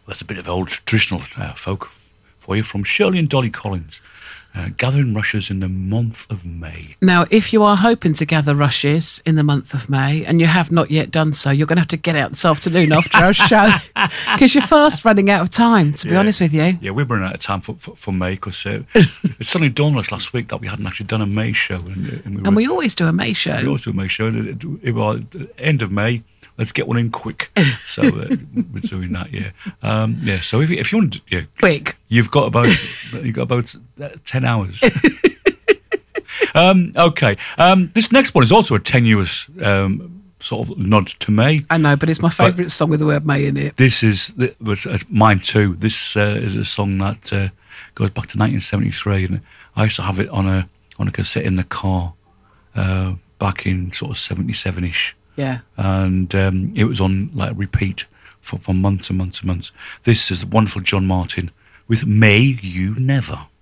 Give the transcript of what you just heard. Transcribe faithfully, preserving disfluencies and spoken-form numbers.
That's a bit of old traditional uh, folk for you from Shirley and Dolly Collins. Uh, gathering rushes in the month of May. Now, if you are hoping to gather rushes in the month of May and you have not yet done so, you're going to have to get out this afternoon after our show because you're fast running out of time, to be Yeah. honest with you. Yeah, we're running out of time for, for, for May because uh, it suddenly dawned on us last week that we hadn't actually done a May show. And, uh, and, we, And were, we always do a May show. we always do a May show. It, it, it was end of May. Let's get one in quick. So uh, we're doing that, yeah. Um, yeah. So if you, if you want, to, yeah, Quick. you've got about you've got about uh, ten hours. um, okay. Um, this next one is also a tenuous um, sort of nod to May. I know, but it's my favourite song with the word May in it. This is it was uh, mine too. This uh, is a song that uh, goes back to nineteen seventy-three, and I used to have it on a on a cassette in the car uh, back in sort of seventy-seven-ish. Yeah. And um, it was on like repeat for, for months and months and months. This is the wonderful John Martin with May You Never.